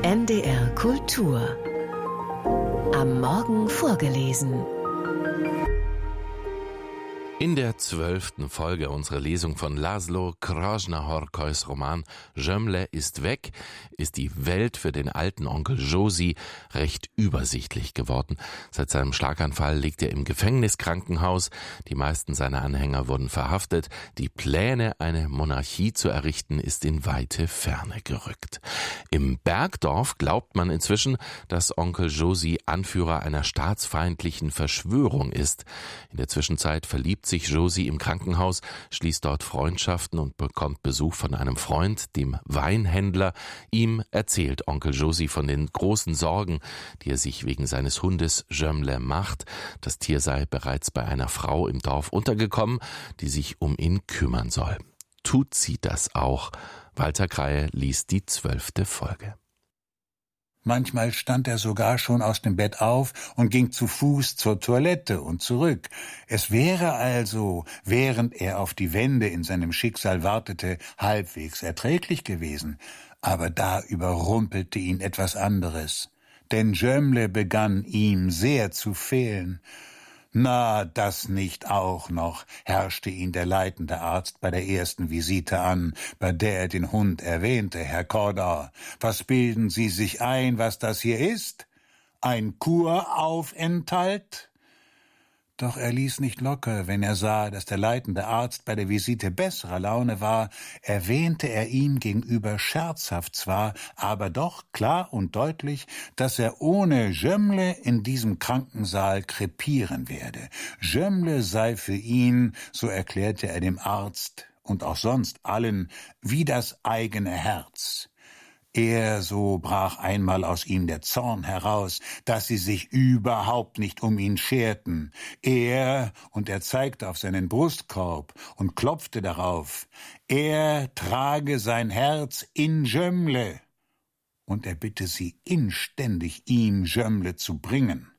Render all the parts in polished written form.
NDR Kultur. Am Morgen vorgelesen. In der 12. Folge unserer Lesung von Laszlo Krasznahorkos Roman Gömle ist weg, ist die Welt für den alten Onkel Josie recht übersichtlich geworden. Seit seinem Schlaganfall liegt er im Gefängniskrankenhaus. Die meisten seiner Anhänger wurden verhaftet. Die Pläne, eine Monarchie zu errichten, ist in weite Ferne gerückt. Im Bergdorf glaubt man inzwischen, dass Onkel Josie Anführer einer staatsfeindlichen Verschwörung ist. In der Zwischenzeit verliebt sich Josie im Krankenhaus, schließt dort Freundschaften und bekommt Besuch von einem Freund, dem Weinhändler. Ihm erzählt Onkel Josie von den großen Sorgen, die er sich wegen seines Hundes Gömle macht. Das Tier sei bereits bei einer Frau im Dorf untergekommen, die sich um ihn kümmern soll. Tut sie das auch? Walter Kreie liest die 12. Folge. Manchmal stand er sogar schon aus dem Bett auf und ging zu Fuß zur Toilette und zurück. Es wäre also, während er auf die Wende in seinem Schicksal wartete, halbwegs erträglich gewesen. Aber da überrumpelte ihn etwas anderes. Denn Gömle begann ihm sehr zu fehlen. »Na, das nicht auch noch«, herrschte ihn der leitende Arzt bei der ersten Visite an, bei der er den Hund erwähnte. »Herr Kodor, was bilden Sie sich ein, was das hier ist? Ein Kuraufenthalt?« Doch er ließ nicht locker, wenn er sah, dass der leitende Arzt bei der Visite besserer Laune war, erwähnte er ihm gegenüber scherzhaft zwar, aber doch klar und deutlich, dass er ohne Gömle in diesem Krankensaal krepieren werde. Gömle sei für ihn, so erklärte er dem Arzt und auch sonst allen, wie das eigene Herz. Er, so brach einmal aus ihm der Zorn heraus, dass sie sich überhaupt nicht um ihn scherten. Er, und er zeigte auf seinen Brustkorb und klopfte darauf, er trage sein Herz in Gömle. Und er bitte sie inständig, ihm Gömle zu bringen.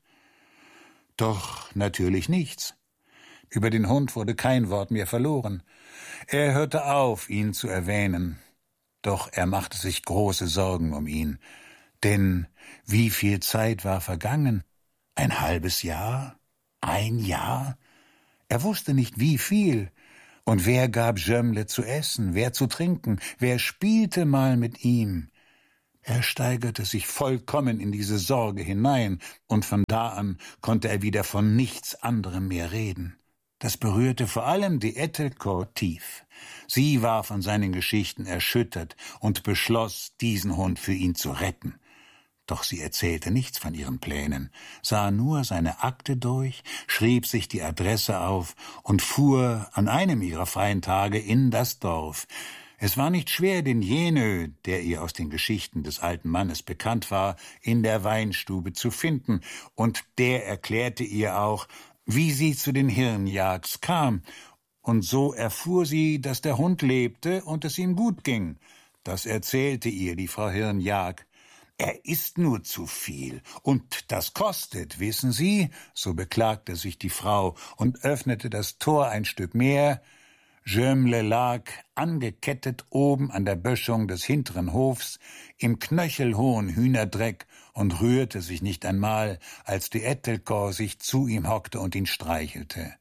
Doch natürlich nichts. Über den Hund wurde kein Wort mehr verloren. Er hörte auf, ihn zu erwähnen. Doch er machte sich große Sorgen um ihn. Denn wie viel Zeit war vergangen? Ein halbes Jahr? Ein Jahr? Er wusste nicht, wie viel. Und wer gab Gömle zu essen, wer zu trinken, wer spielte mal mit ihm? Er steigerte sich vollkommen in diese Sorge hinein, und von da an konnte er wieder von nichts anderem mehr reden. Das berührte vor allem die Etelko tief. Sie war von seinen Geschichten erschüttert und beschloss, diesen Hund für ihn zu retten. Doch sie erzählte nichts von ihren Plänen, sah nur seine Akte durch, schrieb sich die Adresse auf und fuhr an einem ihrer freien Tage in das Dorf. Es war nicht schwer, den Jenö, der ihr aus den Geschichten des alten Mannes bekannt war, in der Weinstube zu finden, und der erklärte ihr auch, wie sie zu den Hirnjagds kam, und so erfuhr sie, dass der Hund lebte und es ihm gut ging. Das erzählte ihr die Frau Hirnjag. »Er isst nur zu viel, und das kostet, wissen Sie«, so beklagte sich die Frau und öffnete das Tor ein Stück mehr. Gömle lag, angekettet oben an der Böschung des hinteren Hofs, im knöchelhohen Hühnerdreck und rührte sich nicht einmal, als die Etelko sich zu ihm hockte und ihn streichelte.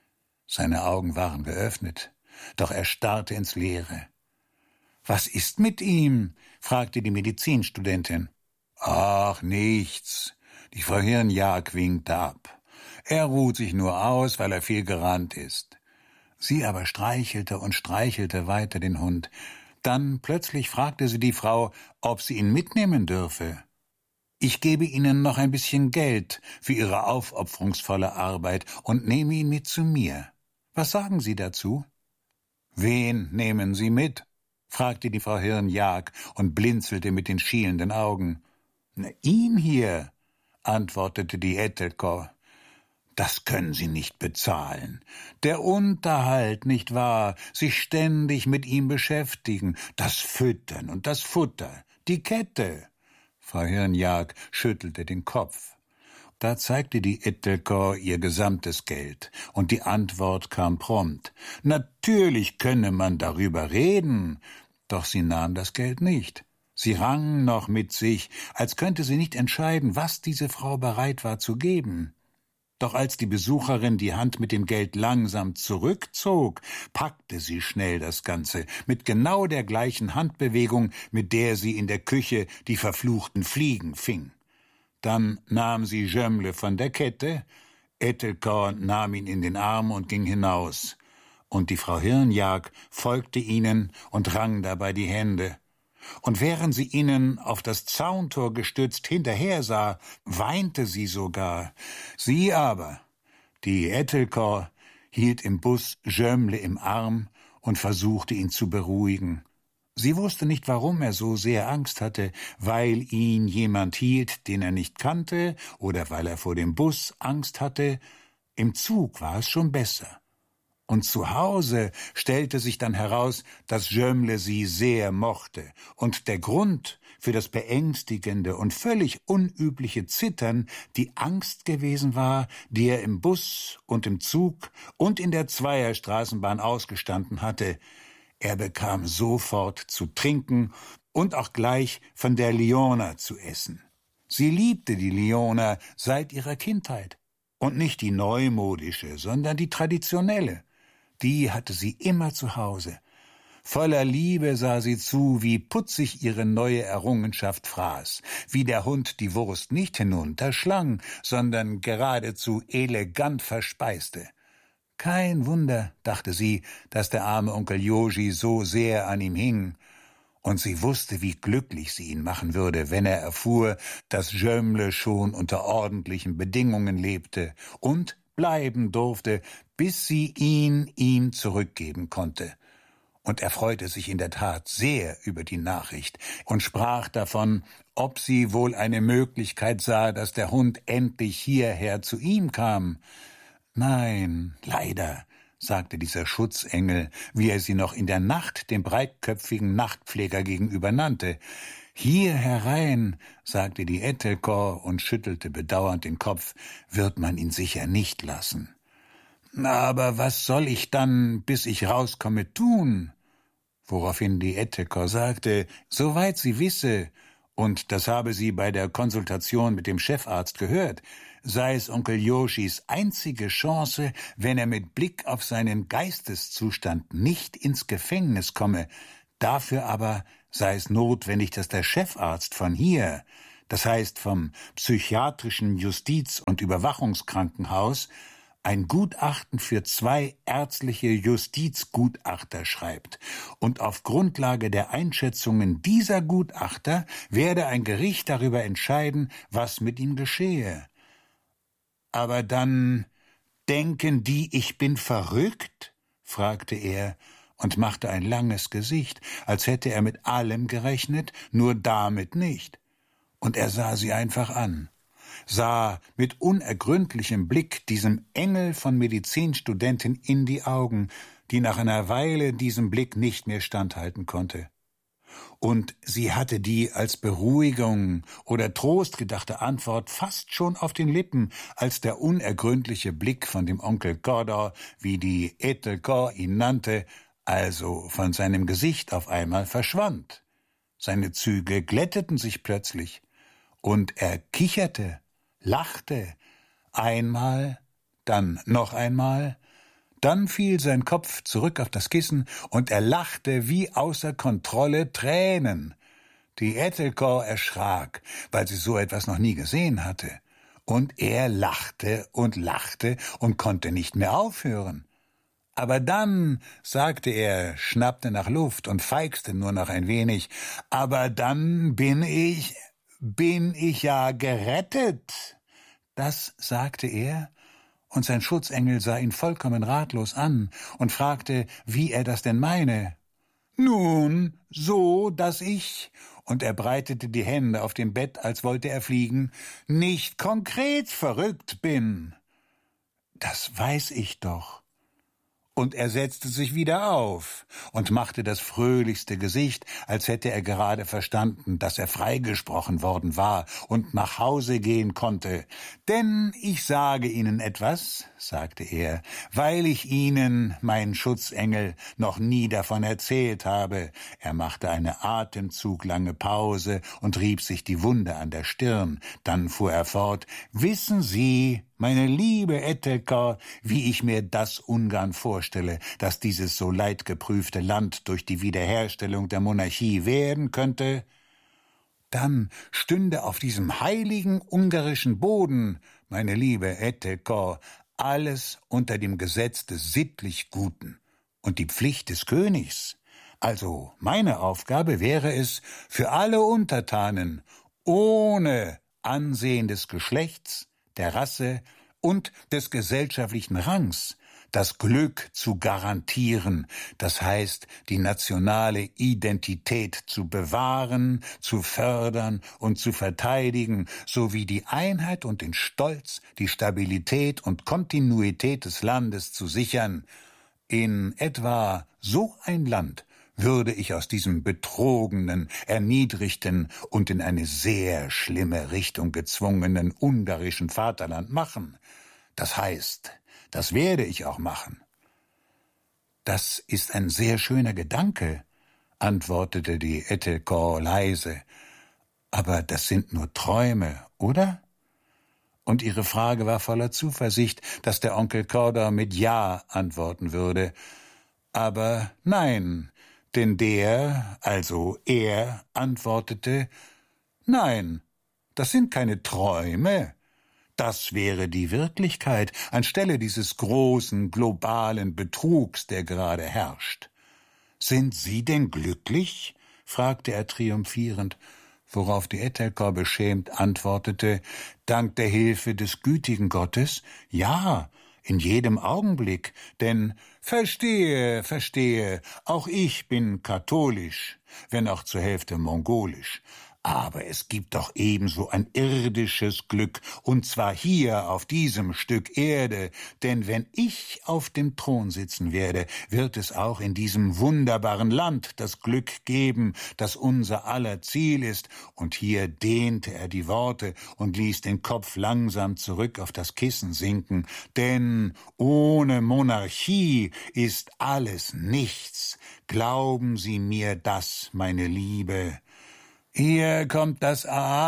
Seine Augen waren geöffnet, doch er starrte ins Leere. »Was ist mit ihm?« fragte die Medizinstudentin. »Ach, nichts«, die Frau Hirnjag winkte ab. »Er ruht sich nur aus, weil er viel gerannt ist.« Sie aber streichelte und streichelte weiter den Hund. Dann plötzlich fragte sie die Frau, ob sie ihn mitnehmen dürfe. »Ich gebe Ihnen noch ein bisschen Geld für Ihre aufopferungsvolle Arbeit und nehme ihn mit zu mir. Was sagen Sie dazu?« »Wen nehmen Sie mit?« fragte die Frau Hirnjag und blinzelte mit den schielenden Augen. »Na, ihn hier«, antwortete die Etelko. »Das können Sie nicht bezahlen. Der Unterhalt, nicht wahr? Sich ständig mit ihm beschäftigen, das Füttern und das Futter, die Kette.« Frau Hirnjag schüttelte den Kopf. Da zeigte die Etelko ihr gesamtes Geld, und die Antwort kam prompt. Natürlich könne man darüber reden, doch sie nahm das Geld nicht. Sie rang noch mit sich, als könnte sie nicht entscheiden, was diese Frau bereit war zu geben. Doch als die Besucherin die Hand mit dem Geld langsam zurückzog, packte sie schnell das Ganze, mit genau der gleichen Handbewegung, mit der sie in der Küche die verfluchten Fliegen fing. Dann nahm sie Jømle von der Kette, Etelkor nahm ihn in den Arm und ging hinaus, und die Frau Hirnjag folgte ihnen und rang dabei die Hände. Und während sie ihnen auf das Zauntor gestützt hinterher sah, weinte sie sogar. Sie aber, die Etelkor, hielt im Bus Jømle im Arm und versuchte ihn zu beruhigen. Sie wusste nicht, warum er so sehr Angst hatte, weil ihn jemand hielt, den er nicht kannte, oder weil er vor dem Bus Angst hatte. Im Zug war es schon besser. Und zu Hause stellte sich dann heraus, dass Jømle sie sehr mochte, und der Grund für das beängstigende und völlig unübliche Zittern die Angst gewesen war, die er im Bus und im Zug und in der Zweierstraßenbahn ausgestanden hatte. Er bekam sofort zu trinken und auch gleich von der Liona zu essen. Sie liebte die Liona seit ihrer Kindheit, und nicht die neumodische, sondern die traditionelle. Die hatte sie immer zu Hause. Voller Liebe sah sie zu, wie putzig ihre neue Errungenschaft fraß, wie der Hund die Wurst nicht hinunterschlang, sondern geradezu elegant verspeiste. Kein Wunder, dachte sie, dass der arme Onkel Joji so sehr an ihm hing. Und sie wusste, wie glücklich sie ihn machen würde, wenn er erfuhr, dass Jømle schon unter ordentlichen Bedingungen lebte und bleiben durfte, bis sie ihn ihm zurückgeben konnte. Und er freute sich in der Tat sehr über die Nachricht und sprach davon, ob sie wohl eine Möglichkeit sah, dass der Hund endlich hierher zu ihm kam. »Nein, leider«, sagte dieser Schutzengel, wie er sie noch in der Nacht dem breitköpfigen Nachtpfleger gegenüber nannte. »Hier herein«, sagte die Etelkor und schüttelte bedauernd den Kopf, »wird man ihn sicher nicht lassen.« »Aber was soll ich dann, bis ich rauskomme, tun?« Woraufhin die Etelkor sagte, soweit sie wisse, und das habe sie bei der Konsultation mit dem Chefarzt gehört, sei es Onkel Joschis einzige Chance, wenn er mit Blick auf seinen Geisteszustand nicht ins Gefängnis komme. Dafür aber sei es notwendig, dass der Chefarzt von hier, das heißt vom psychiatrischen Justiz- und Überwachungskrankenhaus, ein Gutachten für 2 ärztliche Justizgutachter schreibt, und auf Grundlage der Einschätzungen dieser Gutachter werde ein Gericht darüber entscheiden, was mit ihm geschehe. »Aber dann denken die, ich bin verrückt?« fragte er und machte ein langes Gesicht, als hätte er mit allem gerechnet, nur damit nicht. Und er sah sie einfach an, sah mit unergründlichem Blick diesem Engel von Medizinstudentin in die Augen, die nach einer Weile diesem Blick nicht mehr standhalten konnte. Und sie hatte die als Beruhigung oder Trost gedachte Antwort fast schon auf den Lippen, als der unergründliche Blick von dem Onkel Kordor, wie die Etelkor ihn nannte, also von seinem Gesicht auf einmal verschwand. Seine Züge glätteten sich plötzlich, und er kicherte, lachte, einmal, dann noch einmal. Dann fiel sein Kopf zurück auf das Kissen, und er lachte wie außer Kontrolle Tränen. Die Etelkor erschrak, weil sie so etwas noch nie gesehen hatte. Und er lachte und konnte nicht mehr aufhören. »Aber dann«, sagte er, schnappte nach Luft und feixte nur noch ein wenig, »aber dann bin ich ja gerettet.« Das sagte er, und sein Schutzengel sah ihn vollkommen ratlos an und fragte, wie er das denn meine. »Nun, so, dass ich«, und er breitete die Hände auf dem Bett, als wollte er fliegen, »nicht konkret verrückt bin.« »Das weiß ich doch.« Und er setzte sich wieder auf und machte das fröhlichste Gesicht, als hätte er gerade verstanden, dass er freigesprochen worden war und nach Hause gehen konnte. »Denn ich sage Ihnen etwas«, sagte er, weil ich Ihnen, mein Schutzengel, noch nie davon erzählt habe. Er machte eine atemzuglange Pause und rieb sich die Wunde an der Stirn. Dann fuhr er fort: Wissen Sie, meine liebe Etelka, wie ich mir das ungern vorstelle, dass dieses so leidgeprüfte Land durch die Wiederherstellung der Monarchie werden könnte? Dann stünde auf diesem heiligen ungarischen Boden, meine liebe Etelka, alles unter dem Gesetz des sittlich Guten und die Pflicht des Königs. Also meine Aufgabe wäre es, für alle Untertanen, ohne Ansehen des Geschlechts, der Rasse und des gesellschaftlichen Rangs, das Glück zu garantieren, das heißt, die nationale Identität zu bewahren, zu fördern und zu verteidigen, sowie die Einheit und den Stolz, die Stabilität und Kontinuität des Landes zu sichern. In etwa so ein Land würde ich aus diesem betrogenen, erniedrigten und in eine sehr schlimme Richtung gezwungenen ungarischen Vaterland machen. Das heißt, das werde ich auch machen. Das ist ein sehr schöner Gedanke, antwortete die Etelka leise. Aber das sind nur Träume, oder? Und ihre Frage war voller Zuversicht, dass der Onkel Korda mit Ja antworten würde. Aber nein, denn er, antwortete: Nein, das sind keine Träume. Das wäre die Wirklichkeit, anstelle dieses großen, globalen Betrugs, der gerade herrscht. »Sind Sie denn glücklich?« fragte er triumphierend, worauf die Etelka beschämt antwortete: »Dank der Hilfe des gütigen Gottes, ja, in jedem Augenblick, denn verstehe, auch ich bin katholisch, wenn auch zur Hälfte mongolisch. Aber es gibt doch ebenso ein irdisches Glück, und zwar hier auf diesem Stück Erde, denn wenn ich auf dem Thron sitzen werde, wird es auch in diesem wunderbaren Land das Glück geben, das unser aller Ziel ist.« Und hier dehnte er die Worte und ließ den Kopf langsam zurück auf das Kissen sinken, denn ohne Monarchie ist alles nichts. Glauben Sie mir das, meine Liebe. »Hier kommt das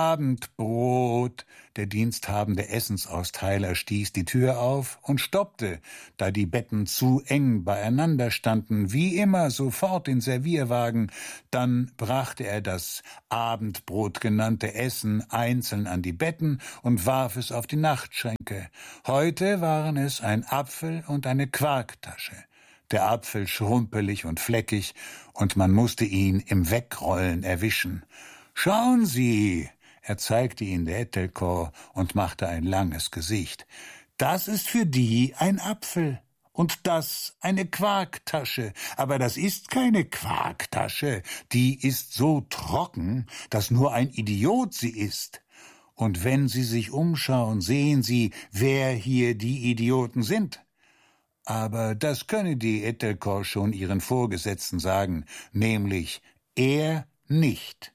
Abendbrot.« Der diensthabende Essensausteiler stieß die Tür auf und stoppte, da die Betten zu eng beieinander standen, wie immer sofort den Servierwagen. Dann brachte er das Abendbrot genannte Essen einzeln an die Betten und warf es auf die Nachtschränke. Heute waren es ein Apfel und eine Quarktasche. Der Apfel schrumpelig und fleckig, und man musste ihn im Wegrollen erwischen. »Schauen Sie«, er zeigte ihn der Etelka und machte ein langes Gesicht, »das ist für die ein Apfel und das eine Quarktasche, aber das ist keine Quarktasche, die ist so trocken, dass nur ein Idiot sie isst. Und wenn Sie sich umschauen, sehen Sie, wer hier die Idioten sind.« Aber das könne die Etelka schon ihren Vorgesetzten sagen, nämlich er nicht.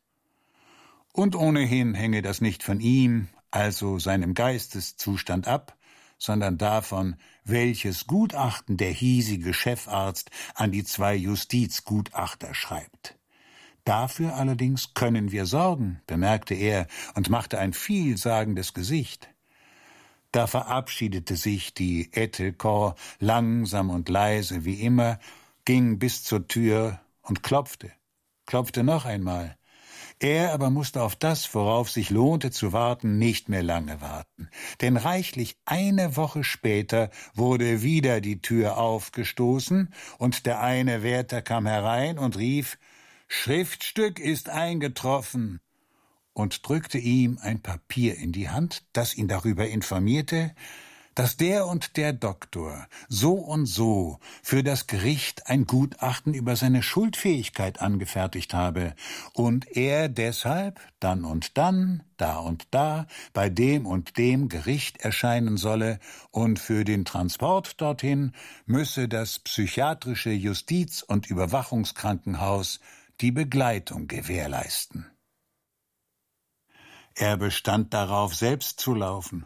Und ohnehin hänge das nicht von ihm, also seinem Geisteszustand ab, sondern davon, welches Gutachten der hiesige Chefarzt an die 2 Justizgutachter schreibt. Dafür allerdings können wir sorgen, bemerkte er und machte ein vielsagendes Gesicht. Da verabschiedete sich die Etelka langsam und leise wie immer, ging bis zur Tür und klopfte noch einmal. Er aber musste auf das, worauf sich lohnte zu warten, nicht mehr lange warten. Denn reichlich eine Woche später wurde wieder die Tür aufgestoßen, und der eine Wärter kam herein und rief: »Schriftstück ist eingetroffen«, und drückte ihm ein Papier in die Hand, das ihn darüber informierte, dass der und der Doktor so und so für das Gericht ein Gutachten über seine Schuldfähigkeit angefertigt habe und er deshalb dann und dann, da und da, bei dem und dem Gericht erscheinen solle, und für den Transport dorthin müsse das psychiatrische Justiz- und Überwachungskrankenhaus die Begleitung gewährleisten. Er bestand darauf, selbst zu laufen.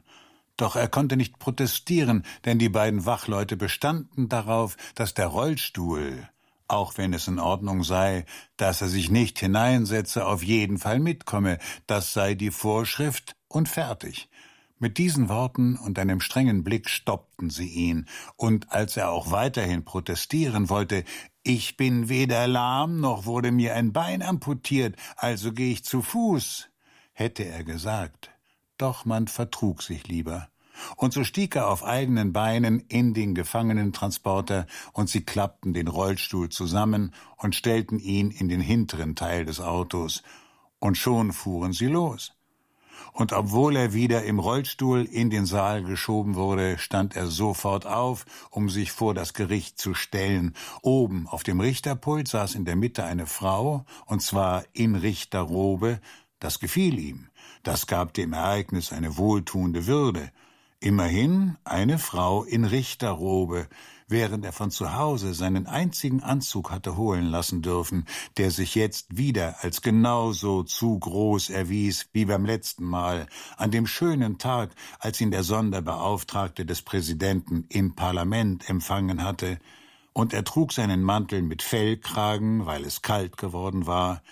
Doch er konnte nicht protestieren, denn die beiden Wachleute bestanden darauf, dass der Rollstuhl, auch wenn es in Ordnung sei, dass er sich nicht hineinsetze, auf jeden Fall mitkomme. Das sei die Vorschrift und fertig. Mit diesen Worten und einem strengen Blick stoppten sie ihn, und als er auch weiterhin protestieren wollte, »Ich bin weder lahm, noch wurde mir ein Bein amputiert, also gehe ich zu Fuß«, hätte er gesagt. Doch man vertrug sich lieber. Und so stieg er auf eigenen Beinen in den Gefangenentransporter, und sie klappten den Rollstuhl zusammen und stellten ihn in den hinteren Teil des Autos. Und schon fuhren sie los. Und obwohl er wieder im Rollstuhl in den Saal geschoben wurde, stand er sofort auf, um sich vor das Gericht zu stellen. Oben auf dem Richterpult saß in der Mitte eine Frau, und zwar in Richterrobe. Das gefiel ihm. Das gab dem Ereignis eine wohltuende Würde. Immerhin eine Frau in Richterrobe, während er von zu Hause seinen einzigen Anzug hatte holen lassen dürfen, der sich jetzt wieder als genauso zu groß erwies wie beim letzten Mal, an dem schönen Tag, als ihn der Sonderbeauftragte des Präsidenten im Parlament empfangen hatte, und er trug seinen Mantel mit Fellkragen, weil es kalt geworden war.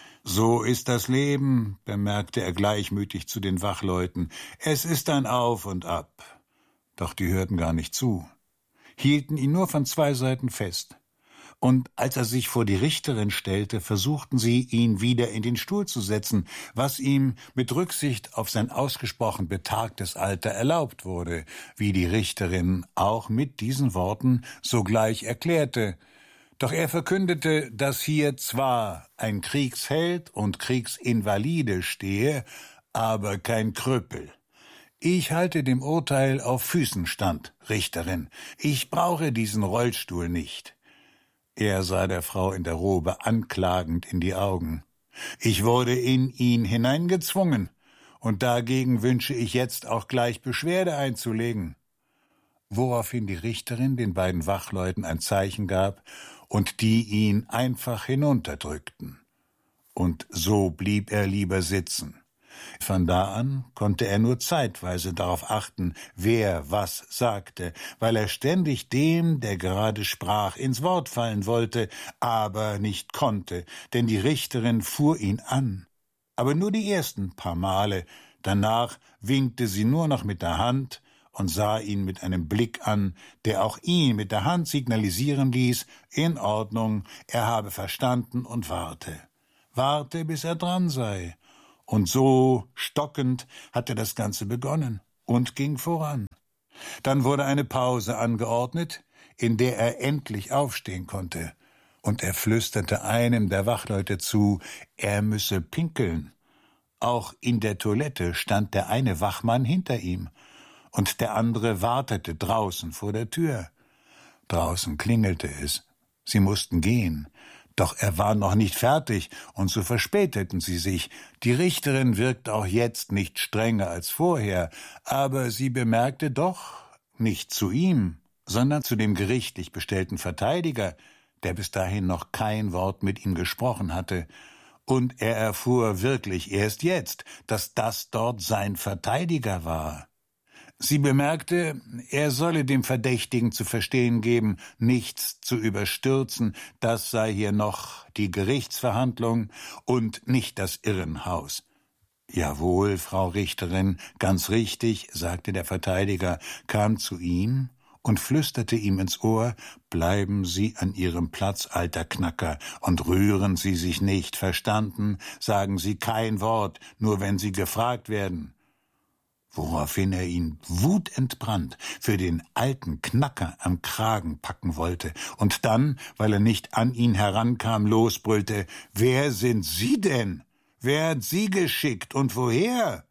»So ist das Leben«, bemerkte er gleichmütig zu den Wachleuten. »Es ist ein Auf und Ab.« Doch die hörten gar nicht zu, hielten ihn nur von zwei Seiten fest. Und als er sich vor die Richterin stellte, versuchten sie, ihn wieder in den Stuhl zu setzen, was ihm mit Rücksicht auf sein ausgesprochen betagtes Alter erlaubt wurde, wie die Richterin auch mit diesen Worten sogleich erklärte. Doch er verkündete, dass hier zwar ein Kriegsheld und Kriegsinvalide stehe, aber kein Krüppel. »Ich halte dem Urteil auf Füßen stand, Richterin. Ich brauche diesen Rollstuhl nicht.« Er sah der Frau in der Robe anklagend in die Augen. »Ich wurde in ihn hineingezwungen, und dagegen wünsche ich jetzt auch gleich Beschwerde einzulegen.« Woraufhin die Richterin den beiden Wachleuten ein Zeichen gab und die ihn einfach hinunterdrückten. Und so blieb er lieber sitzen. Von da an konnte er nur zeitweise darauf achten, wer was sagte, weil er ständig dem, der gerade sprach, ins Wort fallen wollte, aber nicht konnte, denn die Richterin fuhr ihn an. Aber nur die ersten paar Male, danach winkte sie nur noch mit der Hand und sah ihn mit einem Blick an, der auch ihn mit der Hand signalisieren ließ, in Ordnung, er habe verstanden und warte. Warte, bis er dran sei. Und so, stockend, hatte das Ganze begonnen und ging voran. Dann wurde eine Pause angeordnet, in der er endlich aufstehen konnte, und er flüsterte einem der Wachleute zu, er müsse pinkeln. Auch in der Toilette stand der eine Wachmann hinter ihm, und der andere wartete draußen vor der Tür. Draußen klingelte es. Sie mussten gehen. Doch er war noch nicht fertig, und so verspäteten sie sich. Die Richterin wirkte auch jetzt nicht strenger als vorher, aber sie bemerkte doch, nicht zu ihm, sondern zu dem gerichtlich bestellten Verteidiger, der bis dahin noch kein Wort mit ihm gesprochen hatte. Und er erfuhr wirklich erst jetzt, dass das dort sein Verteidiger war. Sie bemerkte, er solle dem Verdächtigen zu verstehen geben, nichts zu überstürzen, das sei hier noch die Gerichtsverhandlung und nicht das Irrenhaus. »Jawohl, Frau Richterin, ganz richtig«, sagte der Verteidiger, kam zu ihm und flüsterte ihm ins Ohr, »Bleiben Sie an Ihrem Platz, alter Knacker, und rühren Sie sich nicht, verstanden? Sagen Sie kein Wort, nur wenn Sie gefragt werden.« Woraufhin er ihn wutentbrannt für den alten Knacker am Kragen packen wollte und dann, weil er nicht an ihn herankam, losbrüllte, »Wer sind Sie denn? Wer hat Sie geschickt und woher?«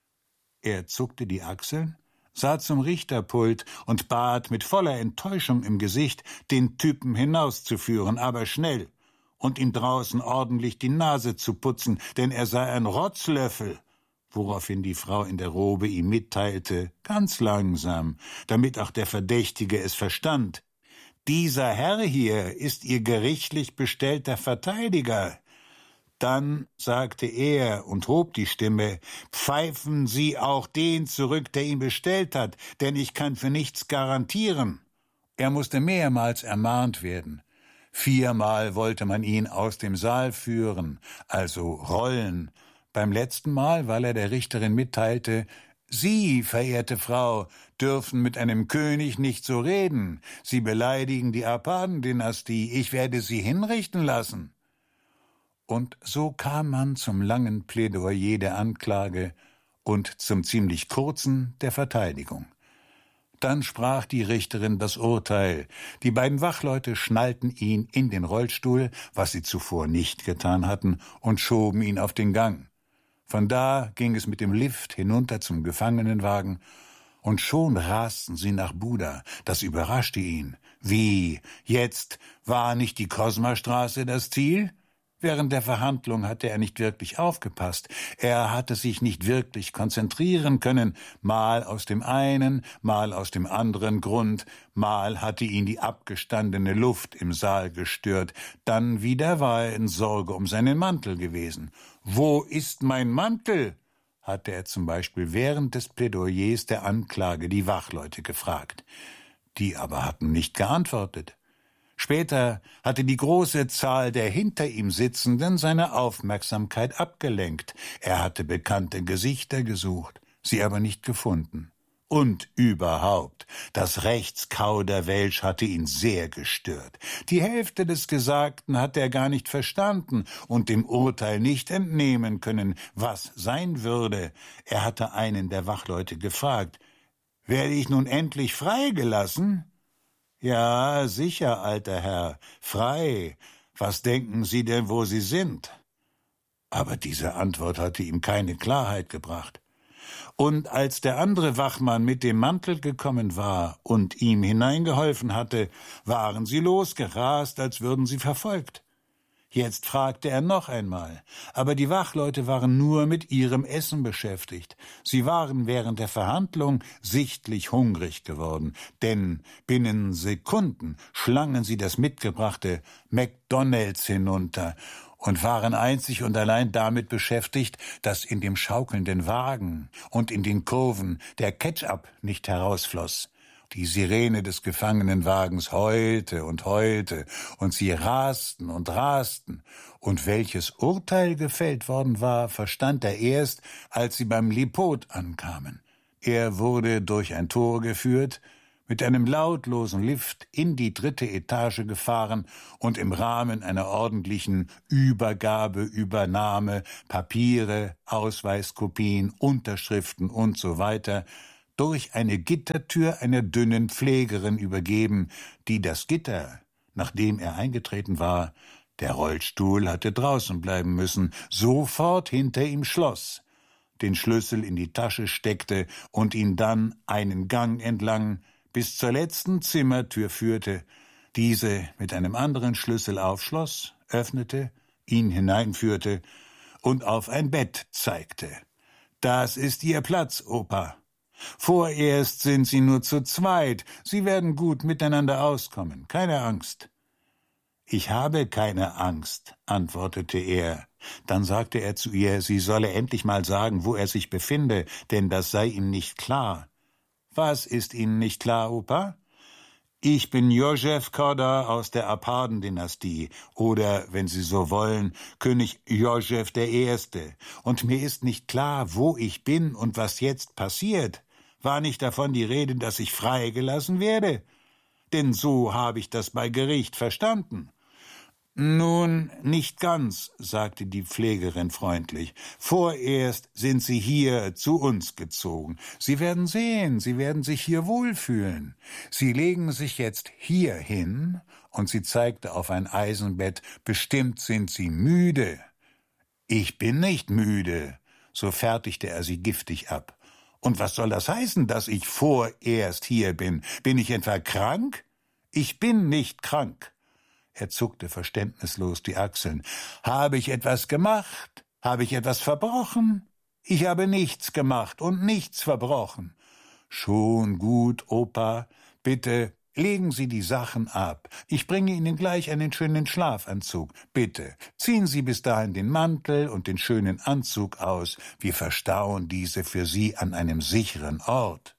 Er zuckte die Achseln, sah zum Richterpult und bat mit voller Enttäuschung im Gesicht, den Typen hinauszuführen, aber schnell, und ihm draußen ordentlich die Nase zu putzen, denn er sei ein Rotzlöffel. Woraufhin die Frau in der Robe ihm mitteilte, ganz langsam, damit auch der Verdächtige es verstand, »Dieser Herr hier ist Ihr gerichtlich bestellter Verteidiger.« Dann sagte er und hob die Stimme: »Pfeifen Sie auch den zurück, der ihn bestellt hat, denn ich kann für nichts garantieren.« Er musste mehrmals ermahnt werden. 4-mal wollte man ihn aus dem Saal führen, also rollen. Beim letzten Mal, weil er der Richterin mitteilte: »Sie, verehrte Frau, dürfen mit einem König nicht so reden. Sie beleidigen die Arpadendynastie. Ich werde Sie hinrichten lassen.« Und so kam man zum langen Plädoyer der Anklage und zum ziemlich kurzen der Verteidigung. Dann sprach die Richterin das Urteil. Die beiden Wachleute schnallten ihn in den Rollstuhl, was sie zuvor nicht getan hatten, und schoben ihn auf den Gang. Von da ging es mit dem Lift hinunter zum Gefangenenwagen, und schon rasten sie nach Buda. Das überraschte ihn. Wie, jetzt war nicht die Kosmastraße das Ziel? Während der Verhandlung hatte er nicht wirklich aufgepasst. Er hatte sich nicht wirklich konzentrieren können, mal aus dem einen, mal aus dem anderen Grund, mal hatte ihn die abgestandene Luft im Saal gestört, dann wieder war er in Sorge um seinen Mantel gewesen. »Wo ist mein Mantel?« hatte er zum Beispiel während des Plädoyers der Anklage die Wachleute gefragt. Die aber hatten nicht geantwortet. Später hatte die große Zahl der hinter ihm Sitzenden seine Aufmerksamkeit abgelenkt. Er hatte bekannte Gesichter gesucht, sie aber nicht gefunden. Und überhaupt, das Rechtskauderwelsch hatte ihn sehr gestört. Die Hälfte des Gesagten hatte er gar nicht verstanden und dem Urteil nicht entnehmen können, was sein würde. Er hatte einen der Wachleute gefragt: »Werde ich nun endlich freigelassen?« »Ja, sicher, alter Herr, frei. Was denken Sie denn, wo Sie sind?« Aber diese Antwort hatte ihm keine Klarheit gebracht. Und als der andere Wachmann mit dem Mantel gekommen war und ihm hineingeholfen hatte, waren sie losgerast, als würden sie verfolgt. Jetzt fragte er noch einmal, aber die Wachleute waren nur mit ihrem Essen beschäftigt. Sie waren während der Verhandlung sichtlich hungrig geworden, denn binnen Sekunden schlangen sie das mitgebrachte McDonald's hinunter und waren einzig und allein damit beschäftigt, dass in dem schaukelnden Wagen und in den Kurven der Ketchup nicht herausfloss. Die Sirene des Gefangenenwagens heulte und sie rasten und rasten. Und welches Urteil gefällt worden war, verstand er erst, als sie beim Lipot ankamen. Er wurde durch ein Tor geführt, mit einem lautlosen Lift in die 3. Etage gefahren und im Rahmen einer ordentlichen Übernahme, Papiere, Ausweiskopien, Unterschriften und so weiter, durch eine Gittertür einer dünnen Pflegerin übergeben, die das Gitter, nachdem er eingetreten war, der Rollstuhl hatte draußen bleiben müssen, sofort hinter ihm schloss, den Schlüssel in die Tasche steckte und ihn dann einen Gang entlang bis zur letzten Zimmertür führte, diese mit einem anderen Schlüssel aufschloss, öffnete, ihn hineinführte und auf ein Bett zeigte. »Das ist Ihr Platz, Opa. Vorerst sind Sie nur zu zweit. Sie werden gut miteinander auskommen. Keine Angst.« »Ich habe keine Angst«, antwortete er. Dann sagte er zu ihr, sie solle endlich mal sagen, wo er sich befinde, denn das sei ihm nicht klar. »Was ist Ihnen nicht klar, Opa?« »Ich bin Josef Korda aus der Arpadendynastie oder, wenn Sie so wollen, König Josef I. Und mir ist nicht klar, wo ich bin und was jetzt passiert. War nicht davon die Rede, dass ich freigelassen werde? Denn so habe ich das bei Gericht verstanden.« »Nun, nicht ganz«, sagte die Pflegerin freundlich. »Vorerst sind Sie hier zu uns gezogen. Sie werden sehen, Sie werden sich hier wohlfühlen. Sie legen sich jetzt hier hin«, und sie zeigte auf ein Eisenbett, »bestimmt sind Sie müde.« »Ich bin nicht müde«, so fertigte er sie giftig ab. »Und was soll das heißen, dass ich vorerst hier bin? Bin ich etwa krank?« »Ich bin nicht krank.« Er zuckte verständnislos die Achseln. »Habe ich etwas gemacht? Habe ich etwas verbrochen?« »Ich habe nichts gemacht und nichts verbrochen.« »Schon gut, Opa. Bitte, legen Sie die Sachen ab. Ich bringe Ihnen gleich einen schönen Schlafanzug. Bitte, ziehen Sie bis dahin den Mantel und den schönen Anzug aus. Wir verstauen diese für Sie an einem sicheren Ort.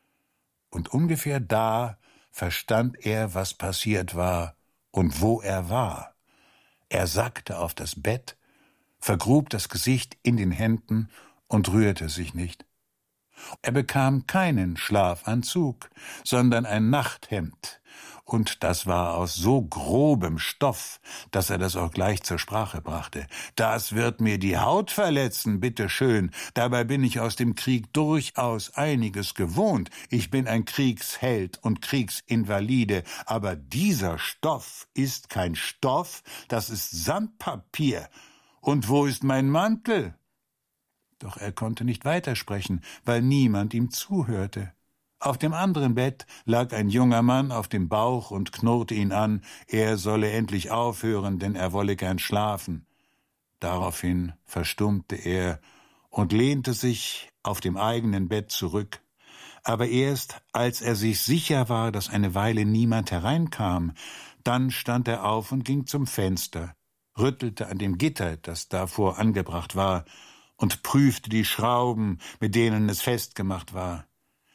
Und ungefähr da verstand er, was passiert war und wo er war. Er sackte auf das Bett, vergrub das Gesicht in den Händen und rührte sich nicht. Er bekam keinen Schlafanzug, sondern ein Nachthemd, und das war aus so grobem Stoff, dass er das auch gleich zur Sprache brachte. »Das wird mir die Haut verletzen, bitteschön. Dabei bin ich aus dem Krieg durchaus einiges gewohnt. Ich bin ein Kriegsheld und Kriegsinvalide, aber dieser Stoff ist kein Stoff, das ist Sandpapier. Und wo ist mein Mantel?« Doch er konnte nicht weitersprechen, weil niemand ihm zuhörte. Auf dem anderen Bett lag ein junger Mann auf dem Bauch und knurrte ihn an, er solle endlich aufhören, denn er wolle gern schlafen. Daraufhin verstummte er und lehnte sich auf dem eigenen Bett zurück. Aber erst, als er sich sicher war, dass eine Weile niemand hereinkam, dann stand er auf und ging zum Fenster, rüttelte an dem Gitter, das davor angebracht war, und prüfte die Schrauben, mit denen es festgemacht war.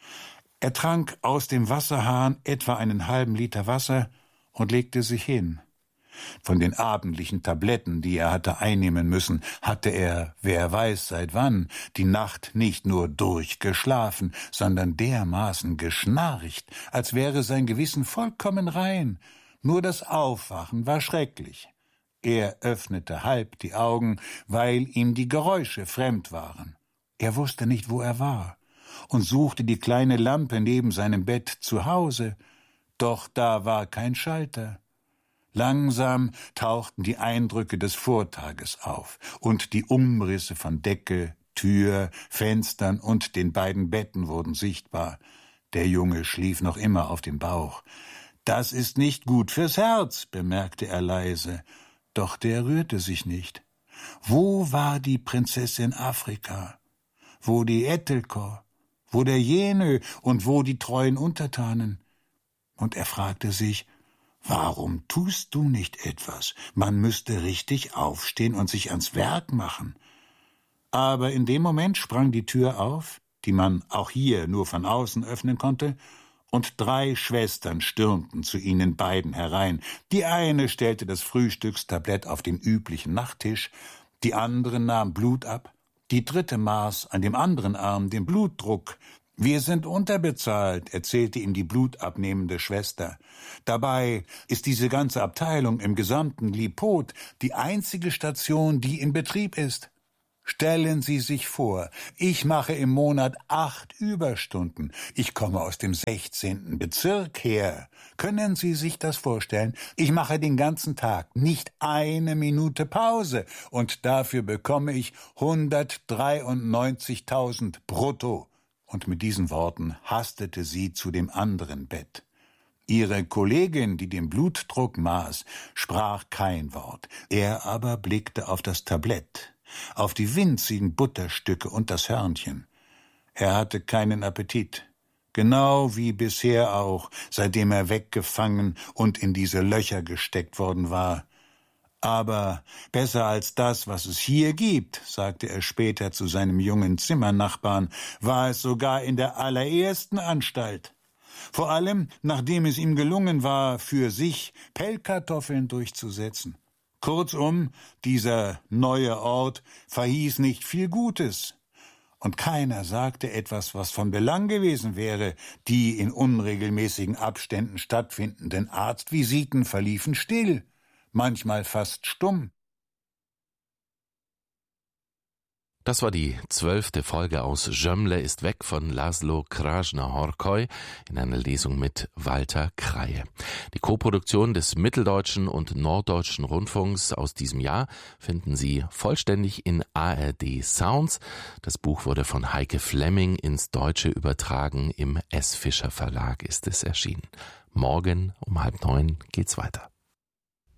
Er trank aus dem Wasserhahn etwa einen halben Liter Wasser und legte sich hin. Von den abendlichen Tabletten, die er hatte einnehmen müssen, hatte er, wer weiß seit wann, die Nacht nicht nur durchgeschlafen, sondern dermaßen geschnarcht, als wäre sein Gewissen vollkommen rein. Nur das Aufwachen war schrecklich. Er öffnete halb die Augen, weil ihm die Geräusche fremd waren. Er wusste nicht, wo er war, und suchte die kleine Lampe neben seinem Bett zu Hause. Doch da war kein Schalter. Langsam tauchten die Eindrücke des Vortages auf, und die Umrisse von Decke, Tür, Fenstern und den beiden Betten wurden sichtbar. Der Junge schlief noch immer auf dem Bauch. »Das ist nicht gut fürs Herz«, bemerkte er leise. Doch der rührte sich nicht. Wo war die Prinzessin Afrika? Wo die Etelkor? Wo der Jenö und wo die treuen Untertanen? Und er fragte sich, warum tust du nicht etwas? Man müsste richtig aufstehen und sich ans Werk machen. Aber in dem Moment sprang die Tür auf, die man auch hier nur von außen öffnen konnte, und 3 Schwestern stürmten zu ihnen beiden herein. Die eine stellte das Frühstückstablett auf den üblichen Nachttisch, die andere nahm Blut ab, die dritte maß an dem anderen Arm den Blutdruck. »Wir sind unterbezahlt«, erzählte ihm die blutabnehmende Schwester. »Dabei ist diese ganze Abteilung im gesamten Lipot die einzige Station, die in Betrieb ist. Stellen Sie sich vor, ich mache im Monat 8 Überstunden. Ich komme aus dem 16. Bezirk her. Können Sie sich das vorstellen? Ich mache den ganzen Tag nicht eine Minute Pause und dafür bekomme ich 193.000 brutto.« Und mit diesen Worten hastete sie zu dem anderen Bett. Ihre Kollegin, die den Blutdruck maß, sprach kein Wort. Er aber blickte auf das Tablett, auf die winzigen Butterstücke und das Hörnchen. Er hatte keinen Appetit, genau wie bisher auch, seitdem er weggefangen und in diese Löcher gesteckt worden war. »Aber besser als das, was es hier gibt«, sagte er später zu seinem jungen Zimmernachbarn, »war es sogar in der allerersten Anstalt. Vor allem, nachdem es ihm gelungen war, für sich Pellkartoffeln durchzusetzen. Kurzum, dieser neue Ort verhieß nicht viel Gutes. Und keiner sagte etwas, was von Belang gewesen wäre. Die in unregelmäßigen Abständen stattfindenden Arztvisiten verliefen still, manchmal fast stumm. Das war die 12. Folge aus Jömle ist weg von Laszlo Krasna-Horkoy in einer Lesung mit Walter Kreie. Die Koproduktion des Mitteldeutschen und Norddeutschen Rundfunks aus diesem Jahr finden Sie vollständig in ARD Sounds. Das Buch wurde von Heike Flemming ins Deutsche übertragen. Im S. Fischer Verlag ist es erschienen. Morgen um 8:30 geht's weiter.